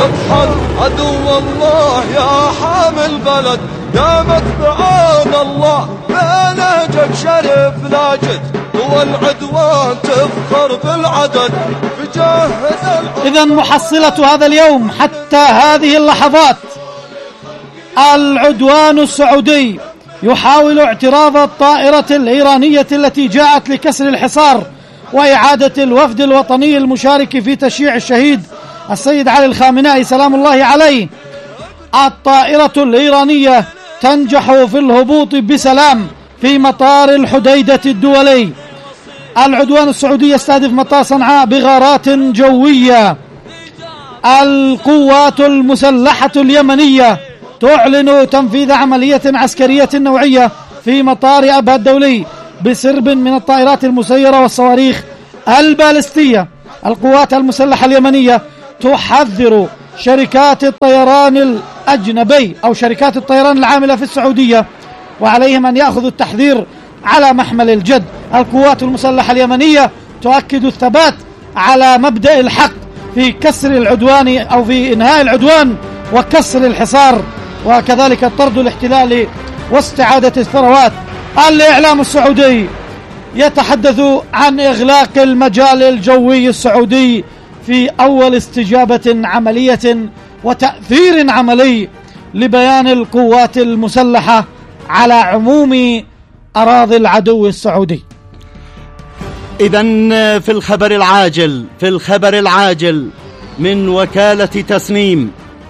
اطحن عدو الله يا حامل بلد، يا متبعون الله بنهجك شرف لاجد، قوى العدوان تفخر بالعدد بجاهد. إذن محصلة هذا اليوم حتى هذه اللحظات، العدوان السعودي يحاول اعتراض الطائرة الإيرانية التي جاءت لكسر الحصار وإعادة الوفد الوطني المشارك في تشييع الشهيد السيد علي الخامنائي سلام الله عليه. الطائرة الإيرانية تنجح في الهبوط بسلام في مطار الحديدة الدولي. العدوان السعودي يستهدف مطار صنعاء بغارات جوية. القوات المسلحة اليمنية تعلن تنفيذ عملية عسكرية نوعية في مطار أبها الدولي بسرب من الطائرات المسيرة والصواريخ البالستية. القوات المسلحة اليمنية تحذر شركات الطيران الأجنبي أو شركات الطيران العاملة في السعودية، وعليهم أن يأخذوا التحذير على محمل الجد. القوات المسلحة اليمنية تؤكد الثبات على مبدأ الحق في كسر العدوان أو في إنهاء العدوان وكسر الحصار، وكذلك طرد الاحتلال واستعادة الثروات. الإعلام السعودي يتحدث عن إغلاق المجال الجوي السعودي في أول استجابة عملية وتأثير عملي لبيان القوات المسلحة على عموم أراضي العدو السعودي. إذن في الخبر العاجل من وكالة تسنيم،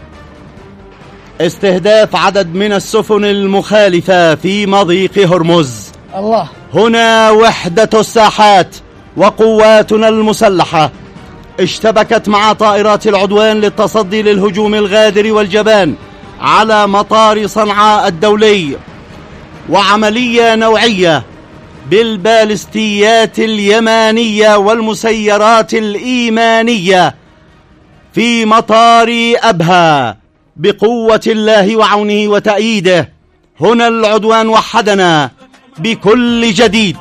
استهداف عدد من السفن المخالفة في مضيق هرمز. الله. هنا وحدة الساحات وقواتنا المسلحة اشتبكت مع طائرات العدوان للتصدي للهجوم الغادر والجبان على مطار صنعاء الدولي، وعملية نوعية بالبالستيات اليمانية والمسيرات الإيمانية في مطار أبها بقوة الله وعونه وتأييده. هنا العدوان وحدنا بكل جديد.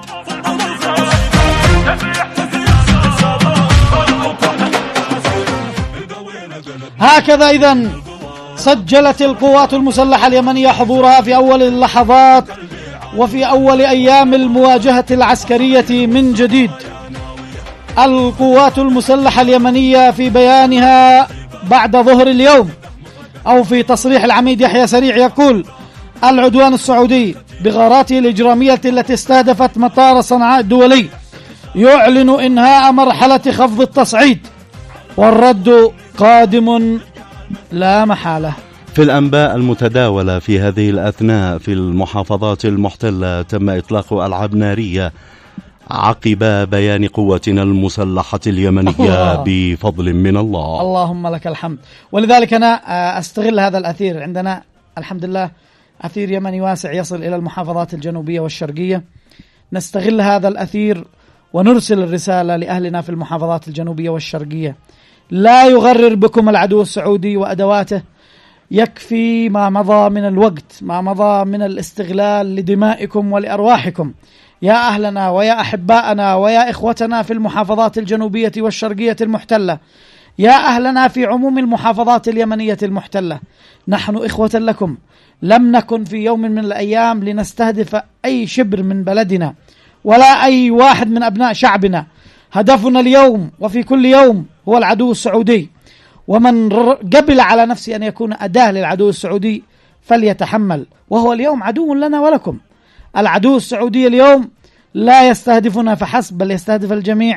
هكذا إذن سجلت القوات المسلحة اليمنية حضورها في أول اللحظات وفي أول أيام المواجهة العسكرية من جديد. القوات المسلحة اليمنية في بيانها بعد ظهر اليوم أو في تصريح العميد يحيى سريع يقول: العدوان السعودي بغاراته الإجرامية التي استهدفت مطار صنعاء الدولي يعلن إنهاء مرحلة خفض التصعيد، والرد قادم لا محالة. في الأنباء المتداولة في هذه الأثناء في المحافظات المحتلة تم إطلاق ألعاب نارية عقب بيان قوتنا المسلحة اليمنية بفضل من الله. اللهم لك الحمد. ولذلك أنا أستغل هذا الأثير، عندنا الحمد لله أثير يمني واسع يصل إلى المحافظات الجنوبية والشرقية، نستغل هذا الأثير ونرسل الرسالة لأهلنا في المحافظات الجنوبية والشرقية: لا يغرر بكم العدو السعودي وأدواته، يكفي ما مضى من الوقت، ما مضى من الاستغلال لدمائكم ولأرواحكم. يا أهلنا ويا أحباءنا ويا إخوتنا في المحافظات الجنوبية والشرقية المحتلة، يا أهلنا في عموم المحافظات اليمنية المحتلة، نحن إخوة لكم، لم نكن في يوم من الأيام لنستهدف أي شبر من بلدنا ولا أي واحد من أبناء شعبنا. هدفنا اليوم وفي كل يوم هو العدو السعودي، ومن قبل على نفسه أن يكون أداة للعدو السعودي فليتحمل، وهو اليوم عدو لنا ولكم. العدو السعودي اليوم لا يستهدفنا فحسب، بل يستهدف الجميع،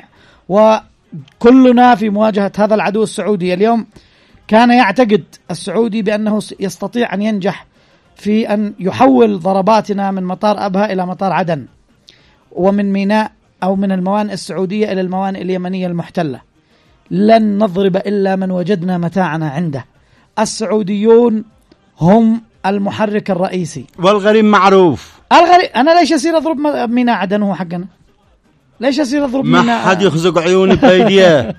وكلنا في مواجهة هذا العدو السعودي. اليوم كان يعتقد السعودي بأنه يستطيع أن ينجح في أن يحول ضرباتنا من مطار أبها إلى مطار عدن، ومن ميناء أو من الموانئ السعودية إلى الموانئ اليمنية المحتلة. لن نضرب إلا من وجدنا متاعنا عنده. السعوديون هم المحرك الرئيسي، والغريم معروف. الغريم، أنا ليش أصير أضرب ميناء عدن هو حقنا؟ ليش أصير أضرب ميناء؟ ما حد يخزق عيوني بأيديه.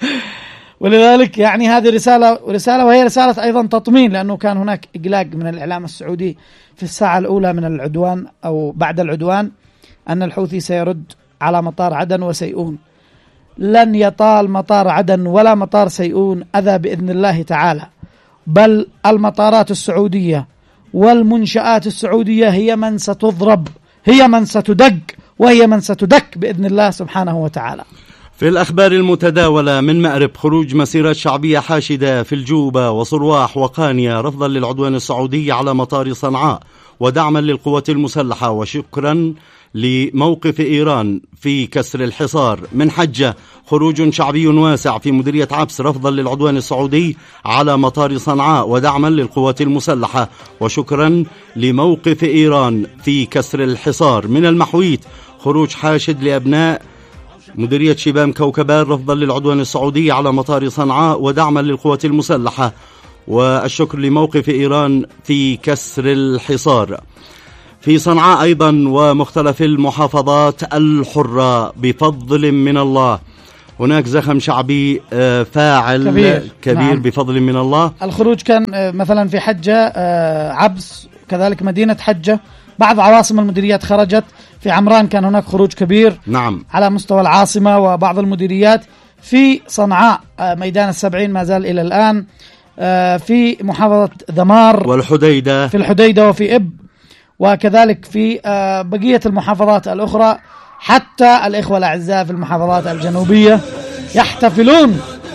ولذلك يعني هذه رسالة وهي رسالة أيضا تطمين، لأنه كان هناك إقلاق من الإعلام السعودي في الساعة الأولى من العدوان أو بعد العدوان أن الحوثي سيرد على مطار عدن وسيئون. لن يطال مطار عدن ولا مطار سيئون أذى بإذن الله تعالى، بل المطارات السعودية والمنشآت السعودية هي من ستضرب، هي من ستدق، وهي من ستدك بإذن الله سبحانه وتعالى. في الأخبار المتداولة من مأرب، خروج مسيرات شعبية حاشدة في الجوبة وصرواح وقانيا رفضا للعدوان السعودي على مطار صنعاء ودعما للقوات المسلحة وشكرا لموقف إيران في كسر الحصار. من حجة، خروج شعبي واسع في مديرية عبس رفضا للعدوان السعودي على مطار صنعاء ودعما للقوات المسلحة وشكرا لموقف إيران في كسر الحصار. من المحويت، خروج حاشد لأبناء مديرية شبام كوكبان رفضا للعدوان السعودي على مطار صنعاء ودعما للقوات المسلحة والشكر لموقف إيران في كسر الحصار. في صنعاء أيضا ومختلف المحافظات الحرة بفضل من الله، هناك زخم شعبي فاعل كبير نعم. بفضل من الله. الخروج كان مثلا في حجة عبس، كذلك مدينة حجة، بعض عواصم المديريات خرجت. في عمران كان هناك خروج كبير نعم على مستوى العاصمة وبعض المديريات. في صنعاء ميدان السبعين ما زال إلى الآن. في محافظة ذمار والحديدة، في الحديدة وفي إب، وكذلك في بقية المحافظات الأخرى. حتى الإخوة الأعزاء في المحافظات الجنوبية يحتفلون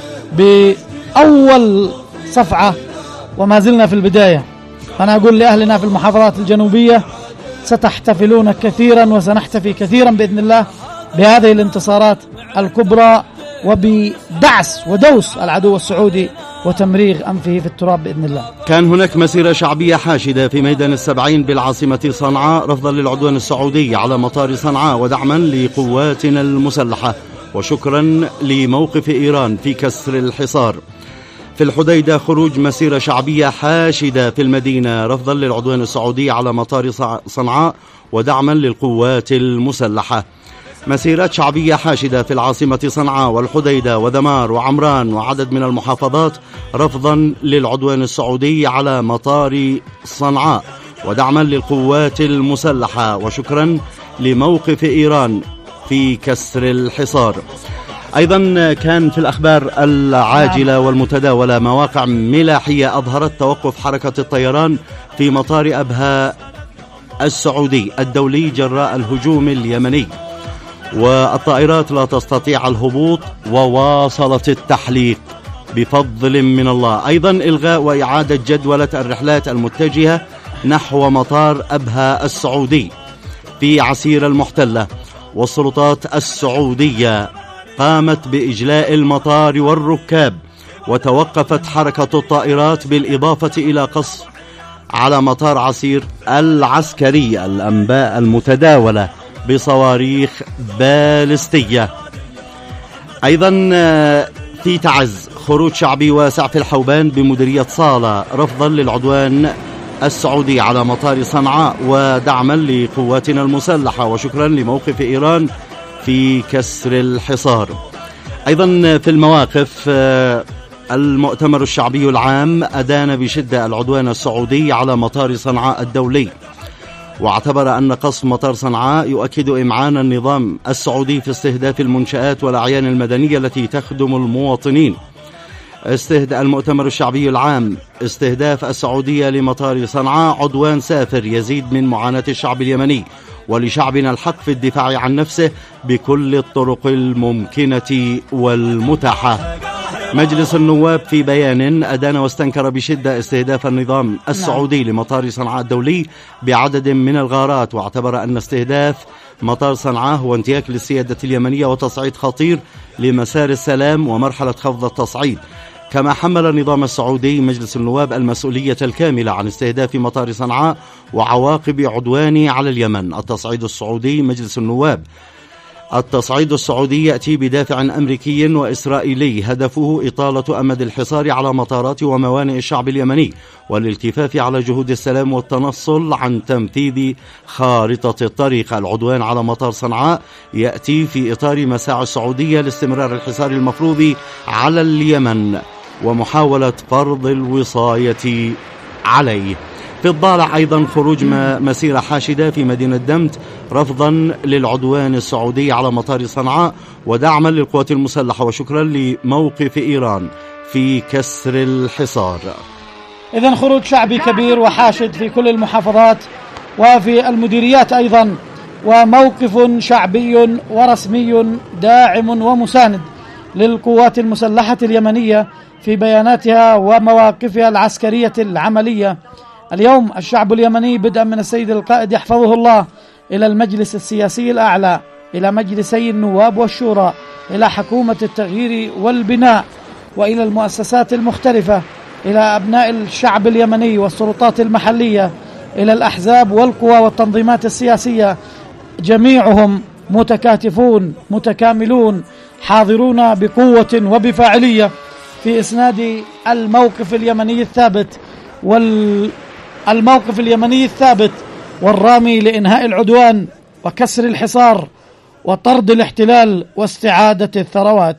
بأول صفعة وما زلنا في البداية. أنا أقول لأهلنا في المحافظات الجنوبية ستحتفلون كثيرا وسنحتفي كثيرا بإذن الله بهذه الانتصارات الكبرى وبدعس ودوس العدو السعودي وتمريغ أنفه في التراب بإذن الله. كان هناك مسيرة شعبية حاشدة في ميدان السبعين بالعاصمة صنعاء رفضا للعدوان السعودي على مطار صنعاء ودعما لقواتنا المسلحة وشكرا لموقف إيران في كسر الحصار. في الحديدة، خروج مسيرة شعبية حاشدة في المدينة رفضا للعدوان السعودي على مطار صنعاء ودعما للقوات المسلحة. مسيرات شعبية حاشدة في العاصمة صنعاء والحديدة وذمار وعمران وعدد من المحافظات رفضا للعدوان السعودي على مطار صنعاء ودعما للقوات المسلحة وشكرا لموقف إيران في كسر الحصار. أيضا كان في الأخبار العاجلة والمتداولة مواقع ملاحية أظهرت توقف حركة الطيران في مطار أبها السعودي الدولي جراء الهجوم اليمني، والطائرات لا تستطيع الهبوط وواصلت التحليق بفضل من الله. أيضا إلغاء وإعادة جدولة الرحلات المتجهة نحو مطار أبها السعودي في عسير المحتلة، والسلطات السعودية قامت بإجلاء المطار والركاب وتوقفت حركة الطائرات بالإضافة إلى قصف على مطار عسير العسكري. الأنباء المتداولة بصواريخ باليستية. أيضا في تعز، خروج شعبي واسع في الحوبان بمديرية صالة رفضا للعدوان السعودي على مطار صنعاء ودعما لقواتنا المسلحة وشكرا لموقف إيران في كسر الحصار. أيضا في المواقف، المؤتمر الشعبي العام أدان بشدة العدوان السعودي على مطار صنعاء الدولي واعتبر أن قصف مطار صنعاء يؤكد إمعان النظام السعودي في استهداف المنشآت والأعيان المدنية التي تخدم المواطنين. المؤتمر الشعبي العام استهداف السعودية لمطار صنعاء عدوان سافر يزيد من معاناة الشعب اليمني، ولشعبنا الحق في الدفاع عن نفسه بكل الطرق الممكنة والمتاحة. مجلس النواب في بيان أدان واستنكر بشدة استهداف النظام السعودي لمطار صنعاء الدولي بعدد من الغارات، واعتبر أن استهداف مطار صنعاء هو انتهاك للسيادة اليمنية وتصعيد خطير لمسار السلام ومرحلة خفض التصعيد. كما حمل النظام السعودي مجلس النواب المسؤولية الكاملة عن استهداف مطار صنعاء وعواقب عدوانه على اليمن. التصعيد السعودي مجلس النواب. التصعيد السعودي يأتي بدافع أمريكي وإسرائيلي هدفه إطالة أمد الحصار على مطارات وموانئ الشعب اليمني والالتفاف على جهود السلام والتنصل عن تنفيذ خارطة الطريق. العدوان على مطار صنعاء يأتي في إطار مساعي السعودية لاستمرار الحصار المفروض على اليمن ومحاولة فرض الوصاية عليه. في الضالع أيضا خروج مسيرة حاشدة في مدينة دمت رفضا للعدوان السعودي على مطار صنعاء ودعما للقوات المسلحة وشكرا لموقف إيران في كسر الحصار. إذن خروج شعبي كبير وحاشد في كل المحافظات وفي المديريات أيضا، وموقف شعبي ورسمي داعم ومساند للقوات المسلحة اليمنية في بياناتها ومواقفها العسكرية العملية. اليوم الشعب اليمني بدءا من السيد القائد يحفظه الله إلى المجلس السياسي الأعلى، إلى مجلسي النواب والشورى، إلى حكومة التغيير والبناء، وإلى المؤسسات المختلفة، إلى أبناء الشعب اليمني والسلطات المحلية، إلى الأحزاب والقوى والتنظيمات السياسية، جميعهم متكاتفون متكاملون حاضرون بقوة وبفاعلية في إسناد الموقف اليمني الثابت والموقف اليمني الثابت والرامي لإنهاء العدوان وكسر الحصار وطرد الاحتلال واستعادة الثروات.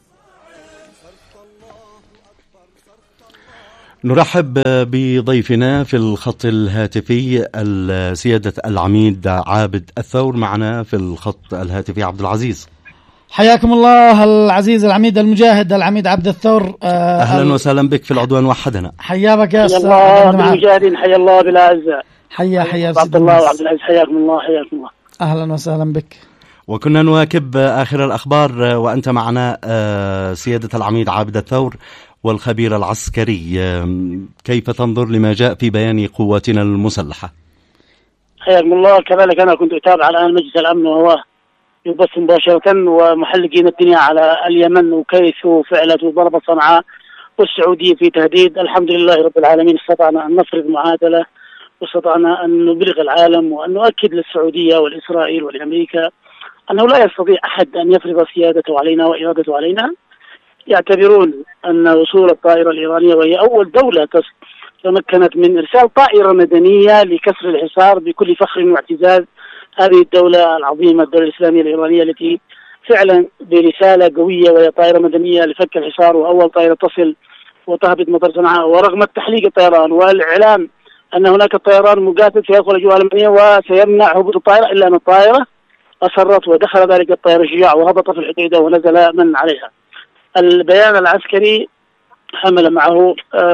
نرحب بضيفنا في الخط الهاتفي سيادة العميد عابد الثور. معنا في الخط الهاتفي عبد العزيز. حياكم الله العزيز العميد المجاهد العميد عبد الثور. أهلا وسهلا بك في العدوان وحدنا. حياك يا أستاذ. حيا الله بالمجاهدين، حيا الله بالأعزاء. حيا عبد الله وعبد العزيز، حياكم الله حياكم الله. أهلا وسهلا بك. وكنا نواكب آخر الأخبار وأنت معنا سيادة العميد عابد الثور والخبير العسكري. كيف تنظر لما جاء في بيان قواتنا المسلحة؟ حياكم الله. كذلك أنا كنت أتابع الآن مجلس الأمن وهو يبث مباشرة ومحلقين الدنيا على اليمن وكيف فعلت وضربت صنعاء والسعودية في تهديد. الحمد لله رب العالمين استطعنا أن نفرض معادلة واستطعنا أن نبلغ العالم وأن نؤكد للسعودية والإسرائيل والأمريكا أنه لا يستطيع أحد أن يفرض سيادته علينا وإرادته علينا. يعتبرون أن وصول الطائرة الإيرانية، وهي أول دولة تمكنت من إرسال طائرة مدنية لكسر الحصار بكل فخر واعتزاز، هذه الدولة العظيمة الدولة الإسلامية الإيرانية التي فعلا برسالة قوية وهي طائرة مدنية لفك الحصار، وأول طائرة تصل وتهبط مطار صنعاء، ورغم تحليق الطيران والإعلان أن هناك طيران مقاتل سيدخل الجوال الألمانية وسيمنع هبوط الطائرة، إلا أن الطائرة أصرت ودخل ذلك الطائرة شجاع وهبط في الحديدة ونزل من عليها. البيان العسكري حمل معه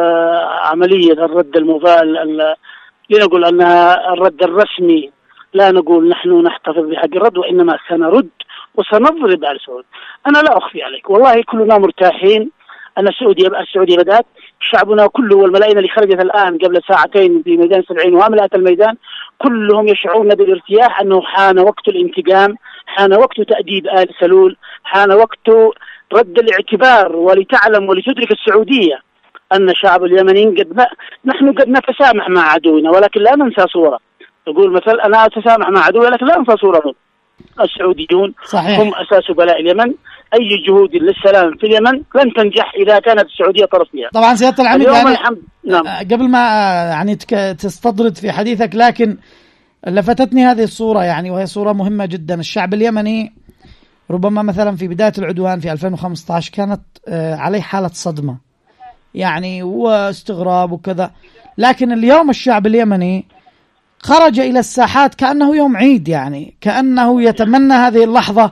عملية الرد المفاعل، لنقول أنها الرد الرسمي، لا نقول نحن نحتفظ بحق الرد، وإنما سنرد وسنضرب على السعود. أنا لا أخفي عليك والله كلنا مرتاحين أن السعودية بدأت، شعبنا كله والملايين اللي خرجت الآن قبل ساعتين في ميدان 70 وملأت الميدان كلهم يشعرون بالارتياح، أنه حان وقت الانتقام، حان وقت تأديب آل سلول، حان وقت رد الاعتبار، ولتعلم ولتدرك السعودية أن الشعب اليمني نحن قد نتسامح مع عدونا، ولكن لا ننسى صورة. يقول مثل أنا أتسامح مع عدوي ولكن لا ننسى صورة. السعوديون صحيح هم أساس بلاء اليمن. أي جهود للسلام في اليمن لن تنجح إذا كانت السعودية طرف فيها. طبعا سيادة العميد يعني نعم. قبل ما يعني تستطرد في حديثك، لكن لفتتني هذه الصورة يعني، وهي صورة مهمة جدا. الشعب اليمني ربما مثلا في بداية العدوان في 2015 كانت عليه حالة صدمة يعني واستغراب وكذا، لكن اليوم الشعب اليمني خرج إلى الساحات كأنه يوم عيد، يعني كأنه يتمنى هذه اللحظة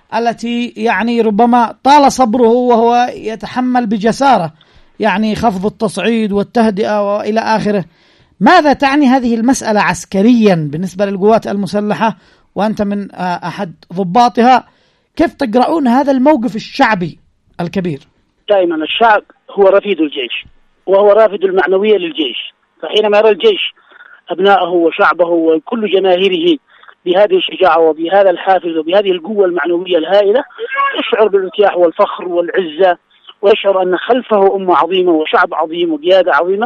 التي يعني ربما طال صبره وهو يتحمل بجسارة يعني خفض التصعيد والتهدئة وإلى آخره. ماذا تعني هذه المسألة عسكريا بالنسبة للقوات المسلحة وأنت من أحد ضباطها؟ كيف تقرؤون هذا الموقف الشعبي الكبير؟ دائما الشعب هو رفيد الجيش وهو رافد المعنوية للجيش، فحينما يرى الجيش أبنائه وشعبه وكل جماهيره بهذه الشجاعة وبهذا الحافز وبهذه القوة المعنوية الهائلة يشعر بالارتياح والفخر والعزة، ويشعر أن خلفه أمة عظيمة وشعب عظيم وقيادة عظيمة.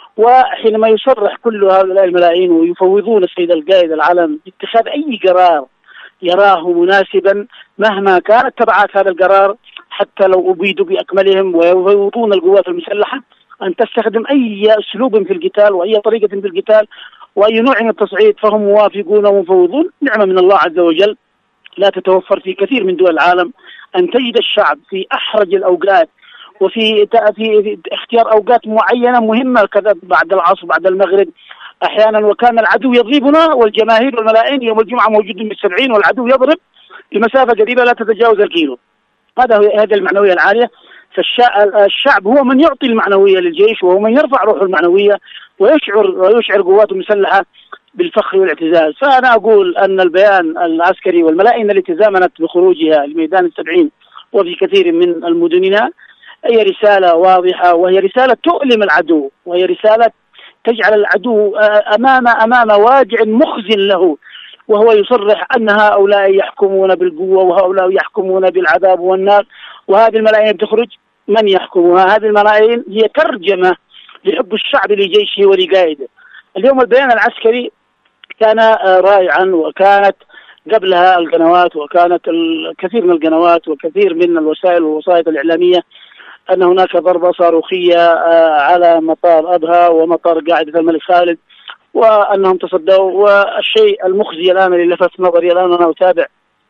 وحينما يصرح كل هؤلاء الملايين ويفوضون السيد القائد العالم باتخاذ أي قرار يراه مناسبا مهما كانت تبعات هذا القرار، حتى لو أبيدوا بأكملهم، ويفوضون القوات المسلحة أن تستخدم أي أسلوب في القتال وأي طريقة في القتال وأي نوع من التصعيد، فهم موافقون ومفوضون. نعمة من الله عز وجل لا تتوفر في كثير من دول العالم، أن تجد الشعب في أحرج الأوقات وفي اختيار أوقات معينة مهمة كذا بعد العصر بعد المغرب أحيانا، وكان العدو يضربنا والجماهير والملايين يوم الجمعة موجودين بال70 والعدو يضرب لمسافة قريبة لا تتجاوز الكيلو. هذه المعنوية العالية. فالشعب هو من يعطي المعنوية للجيش، وهو من يرفع روحه المعنوية ويشعر قواته المسلحة بالفخر والاعتزاز. فأنا أقول أن البيان العسكري والملايين التي تزامنت بخروجها لميدان ال70 وفي كثير من المدننا هي رسالة واضحة، وهي رسالة تؤلم العدو، وهي رسالة تجعل العدو أمام واجع مخزن له، وهو يصرح أن هؤلاء يحكمون بالقوة وهؤلاء يحكمون بالعذاب والنار. وهذه الملايين بتخرج، من يحكمها؟ هذه الملايين هي ترجمة لحب الشعب لجيشه ولقائده. اليوم البيان العسكري كان رائعا، وكانت قبلها القنوات، وكانت الكثير من القنوات وكثير من الوسائل والوسائط الإعلامية أن هناك ضربة صاروخية على مطار أبها ومطار قاعدة الملك خالد، وأنهم تصدوا. والشيء المخزي الآن اللي لفت نظري الآن وأنا أتابع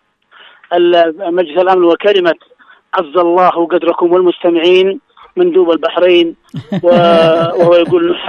مجلس الأمن وكلمة عز الله قدركم والمستمعين مندوب البحرين، وهو يقول